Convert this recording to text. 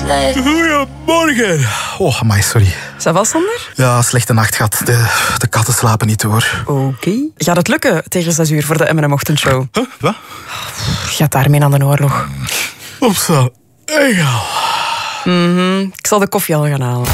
Goedemorgen. Oh, amai, sorry. Ça va, Sander? Ja, slechte nacht gehad. De katten slapen niet door. Oké. Gaat het lukken tegen 6 uur voor de M&M Ochtendshow? Wat? Gaat daarmee aan de oorlog. Opstaan. Egal. Ik zal de koffie al gaan halen.